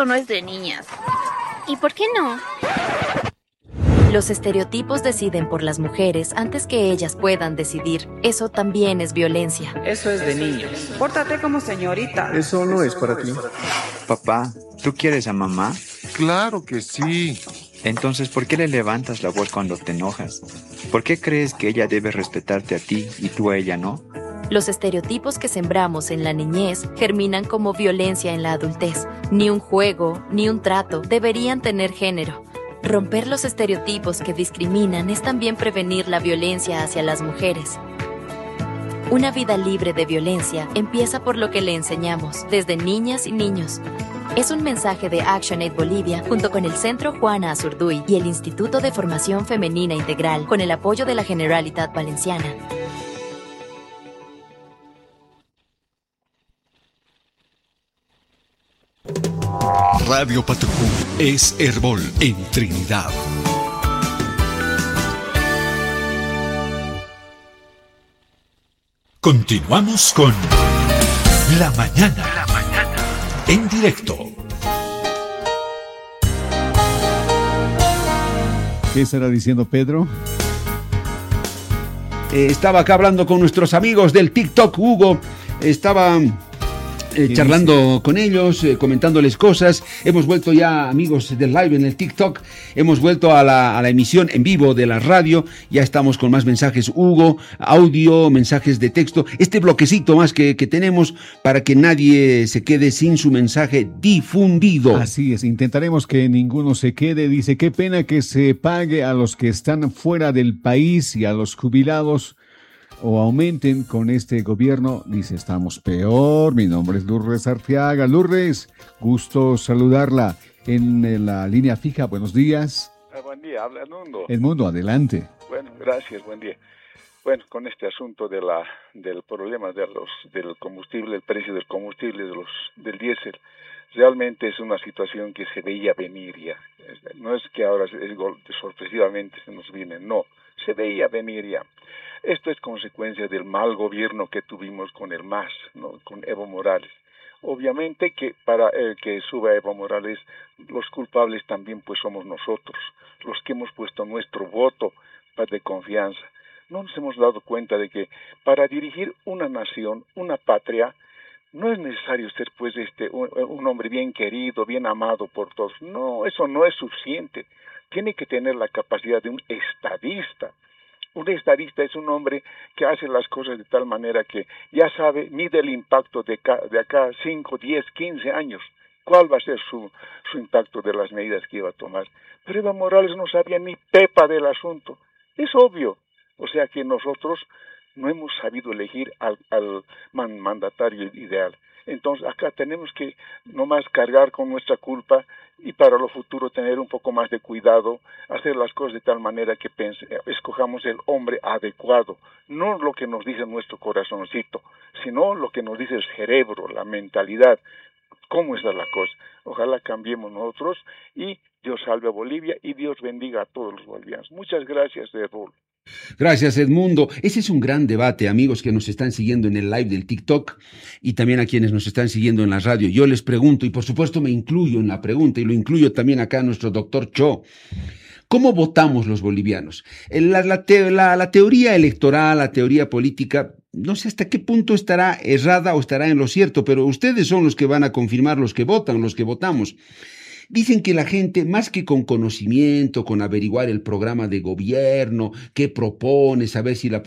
Eso no es de niñas. ¿Y por qué no? Los estereotipos deciden por las mujeres antes que ellas puedan decidir. Eso también es violencia. Eso es de niños. Pórtate como señorita. Eso no es para ti. Papá, ¿tú quieres a mamá? Claro que sí. Entonces, ¿por qué le levantas la voz cuando te enojas? ¿Por qué crees que ella debe respetarte a ti y tú a ella no? Los estereotipos que sembramos en la niñez germinan como violencia en la adultez. Ni un juego, ni un trato deberían tener género. Romper los estereotipos que discriminan es también prevenir la violencia hacia las mujeres. Una vida libre de violencia empieza por lo que le enseñamos, desde niñas y niños. Es un mensaje de ActionAid Bolivia junto con el Centro Juana Azurduy y el Instituto de Formación Femenina Integral con el apoyo de la Generalitat Valenciana. Radio Patrujú es Herbol en Trinidad. Continuamos con La Mañana en directo. ¿Qué estará diciendo Pedro? Estaba acá hablando con nuestros amigos del TikTok, Hugo. Estaba charlando con ellos, comentándoles cosas. Hemos vuelto ya, amigos del live en el TikTok, hemos vuelto a la emisión en vivo de la radio. Ya estamos con más mensajes, Hugo, audio, mensajes de texto. Este bloquecito más que tenemos para que nadie se quede sin su mensaje difundido. Así es, intentaremos que ninguno se quede. Dice, qué pena que se pague a los que están fuera del país y a los jubilados o aumenten con este gobierno. Dice, estamos peor. Mi nombre es Lourdes Arteaga. Lourdes, gusto saludarla en la línea fija. Buenos días. Buen día, habla Edmundo. Edmundo, adelante. Bueno, gracias, buen día. Bueno, con este asunto del problema del combustible, el precio del combustible, del diésel, realmente es una situación que se veía venir ya. No es que ahora sorpresivamente se nos viene, no, se veía venir ya. Esto es consecuencia del mal gobierno que tuvimos con el MAS, ¿no? Con Evo Morales. Obviamente que para que suba Evo Morales, los culpables también pues somos nosotros, los que hemos puesto nuestro voto de confianza. No nos hemos dado cuenta de que para dirigir una nación, una patria, no es necesario ser pues un hombre bien querido, bien amado por todos. No, eso no es suficiente. Tiene que tener la capacidad de un estadista. Un estadista es un hombre que hace las cosas de tal manera que ya sabe, mide el impacto de acá 5, 10, 15 años. ¿Cuál va a ser su impacto de las medidas que iba a tomar? Pero Evo Morales no sabía ni pepa del asunto. Es obvio. O sea que nosotros no hemos sabido elegir al mandatario ideal. Entonces acá tenemos que nomás cargar con nuestra culpa y para lo futuro tener un poco más de cuidado, hacer las cosas de tal manera que escojamos el hombre adecuado, no lo que nos dice nuestro corazoncito, sino lo que nos dice el cerebro, la mentalidad, cómo está la cosa. Ojalá cambiemos nosotros y Dios salve a Bolivia y Dios bendiga a todos los bolivianos. Muchas gracias, Raúl. Gracias, Edmundo. Ese es un gran debate, amigos que nos están siguiendo en el live del TikTok y también a quienes nos están siguiendo en la radio. Yo les pregunto, y por supuesto me incluyo en la pregunta, y lo incluyo también acá a nuestro doctor Cho. ¿Cómo votamos los bolivianos? La teoría electoral, la teoría política, no sé hasta qué punto estará errada o estará en lo cierto, pero ustedes son los que van a confirmar, los que votan, los que votamos. Dicen que la gente, más que con conocimiento, con averiguar el programa de gobierno, qué propone, saber si la